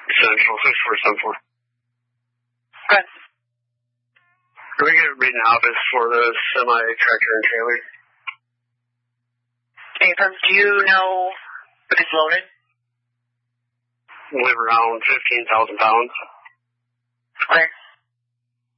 Central, 6474. Good. Can we get a reading office for the semi-tractor and trailer? Do you know if it's loaded? Live around 15,000 pounds.